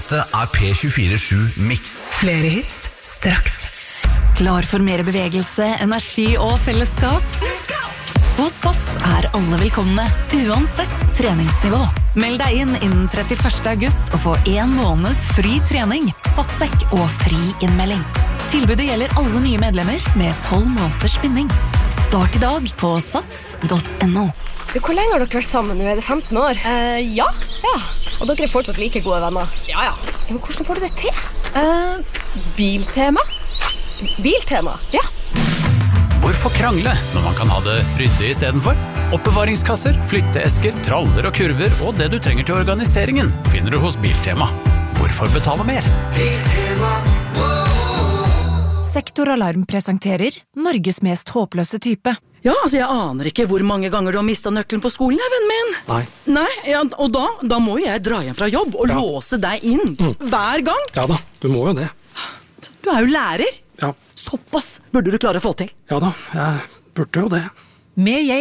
Dette P24/7 Mix. Flere hits straks. Klar for mer bevegelse, energi og fellesskap? Hos Sats alle velkomne, uansett treningsnivå. Meld deg inn innen 31. august og få 1 måned fri trening, satssekk og fri innmelding. Tilbudet gjelder alle nye medlemmer med 12 måneders binding. Start i dag på sats.no. Hvor lenge har dere vært sammen nå? Det 15 år? Ja. Og dere fortsatt like gode venner? Ja. Men hvordan får du det til? Biltema? Biltema? Ja. Hvorfor krangle når man kan ha det ryddig i stedet for? Oppbevaringskasser, flytteesker, traller og kurver og det du trenger til organiseringen finner du hos Biltema. Hvorfor betale mer? Biltema. Sektoralarm presenterer Norges mest håpløse type. Ja, altså jeg aner ikke hvor mange ganger du har mistet nøkkelen på skolen, vennen min. Nei, ja, og da må jeg dra hjem fra jobb og låse deg inn. Hver gang. Ja da, du må jo det. Du jo lærer. Ja. Såpass burde du klare å få til. Ja da, jeg burde jo det. Med